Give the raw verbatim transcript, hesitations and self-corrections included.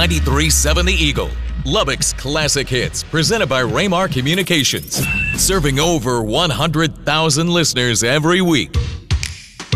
ninety-three point seven The Eagle, Lubbock's classic hits, presented by Raymar Communications. Serving over one hundred thousand listeners every week.